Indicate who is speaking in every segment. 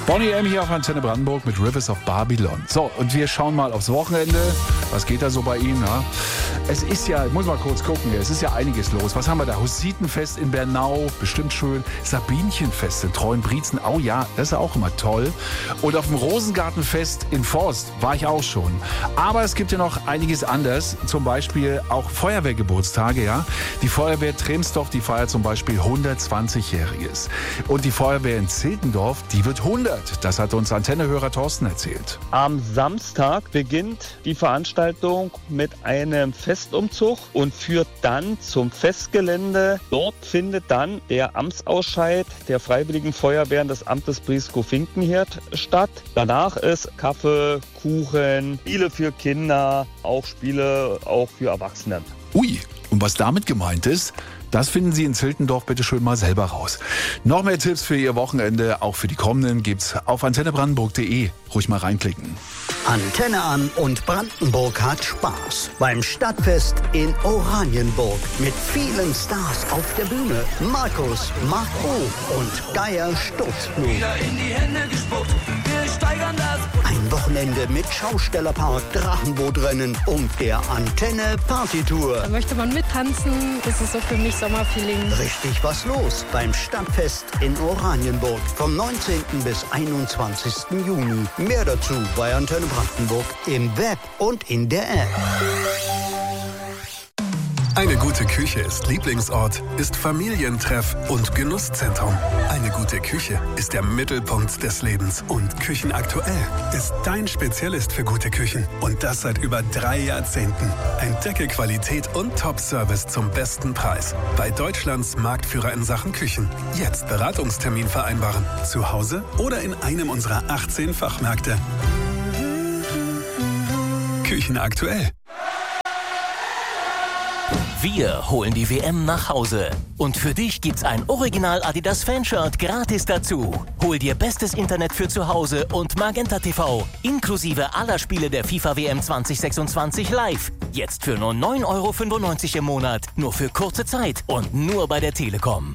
Speaker 1: Bonnie M. hier auf Antenne Brandenburg mit Rivers of Babylon. So, und wir schauen mal aufs Wochenende. Was geht da so bei Ihnen? Ja? Es ist ja, ich muss mal kurz gucken, es ist ja einiges los. Was haben wir da? Hussitenfest in Bernau, bestimmt schön. Sabinchenfest in Treuenbrietzen, oh ja, das ist auch immer toll. Und auf dem Rosengartenfest in Forst war ich auch schon. Aber es gibt ja noch einiges anders, zum Beispiel auch Feuerwehrgeburtstage, ja. Die Feuerwehr Tremsdorf, die feiert zum Beispiel 120-Jähriges. Und die Feuerwehr in Ziltendorf, die wird 100. Das hat uns Antennehörer Thorsten erzählt.
Speaker 2: Am Samstag beginnt die Veranstaltung mit einem Festumzug und führt dann zum Festgelände. Dort findet dann der Amtsausscheid der Freiwilligen Feuerwehren des Amtes Brieskow-Finkenhirt statt. Danach ist Kaffee, Kuchen, Spiele für Kinder, auch Spiele auch für Erwachsene.
Speaker 1: Ui, und was damit gemeint ist, das finden Sie in Ziltendorf bitte schön mal selber raus. Noch mehr Tipps für Ihr Wochenende, auch für die kommenden, gibt's auf antennebrandenburg.de. Ruhig mal reinklicken.
Speaker 3: Antenne an und Brandenburg hat Spaß beim Stadtfest in Oranienburg mit vielen Stars auf der Bühne. Markus, Marc O. und Geier Sturzblut.
Speaker 4: Wieder in die Hände gespuckt, wir steigern das.
Speaker 3: Ein Wochenende mit Schaustellerpark, Drachenbootrennen und der Antenne Partytour.
Speaker 5: Da möchte man mittanzen, das ist so für mich Sommerfeeling.
Speaker 3: Richtig was los beim Stadtfest in Oranienburg vom 19. bis 21. Juni. Mehr dazu bei Antenne Brandenburg im Web und in der App.
Speaker 6: Eine gute Küche ist Lieblingsort, ist Familientreff und Genusszentrum. Eine gute Küche ist der Mittelpunkt des Lebens. Und Küchenaktuell ist dein Spezialist für gute Küchen. Und das seit über 3 Jahrzehnten. Entdecke Qualität und Top-Service zum besten Preis. Bei Deutschlands Marktführer in Sachen Küchen. Jetzt Beratungstermin vereinbaren. Zu Hause oder in einem unserer 18 Fachmärkte. Küchenaktuell.
Speaker 7: Wir holen die WM nach Hause. Und für dich gibt's ein Original Adidas Fanshirt gratis dazu. Hol dir bestes Internet für zu Hause und Magenta TV. Inklusive aller Spiele der FIFA WM 2026 live. Jetzt für nur 9,95 € im Monat. Nur für kurze Zeit und nur bei der Telekom.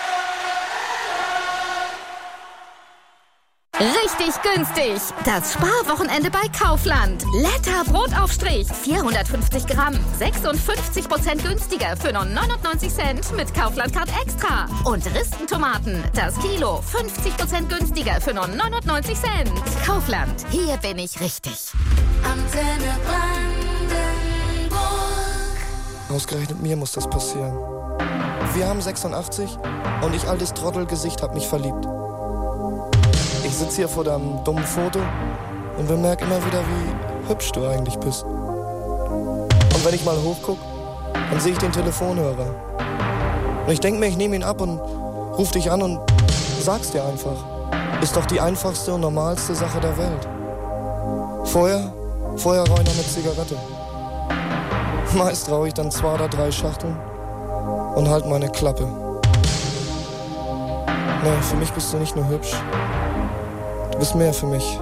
Speaker 8: Richtig günstig. Das Sparwochenende bei Kaufland. Letter Brotaufstrich. 450 Gramm. 56% günstiger für nur 99 Cent mit Kaufland Card Extra. Und Ristentomaten. Das Kilo. 50% günstiger für nur 99 Cent. Kaufland. Hier bin ich richtig.
Speaker 9: Antenne Brandenburg.
Speaker 10: Ausgerechnet mir muss das passieren. Wir haben 86 und ich, altes Trottelgesicht, hab mich verliebt. Ich sitze hier vor deinem dummen Foto und bemerke immer wieder, wie hübsch du eigentlich bist. Und wenn ich mal hochguck, dann sehe ich den Telefonhörer. Und ich denke mir, ich nehme ihn ab und ruf dich an und sag's dir einfach. Ist doch die einfachste und normalste Sache der Welt. Vorher rauche ich noch eine Zigarette. Meist rauche ich dann 2 oder 3 Schachteln und halt meine Klappe. Nee, für mich bist du nicht nur hübsch. Du bist mehr für mich.